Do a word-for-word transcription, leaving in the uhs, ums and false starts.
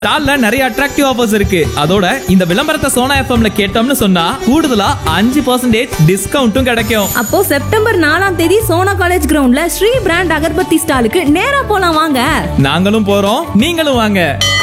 ஸ்டால்ல நிறைய attractive offers இருக்கு. அதோட இந்த விளம்பரத்தை சோனா எஃப்எம்ல கேட்டோம்னு சொன்னா கூடுதலா அஞ்சு பர்சன்டேஜ் டிஸ்கவுண்ட்டும் கிடைக்கும். அப்போ செப்டம்பர் நாலாம் தேதி சோனா காலேஜ் கிரவுண்ட்ல ஸ்ரீ பிராண்ட் அகர்பத்தி ஸ்டாலுக்கு நேரா போலாம் வாங்க. நாங்களும் போறோம், நீங்களும் வாங்க.